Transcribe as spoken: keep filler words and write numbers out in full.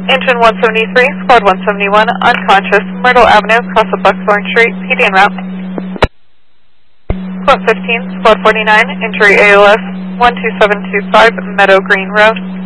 Engine one seventy-three, Squad one seventy-one, unconscious, Myrtle Avenue, across the Buckthorn Street, P D en route. Squad fifteen, Squad forty-nine, injury A L S one two seven two five, Meadow Green Road.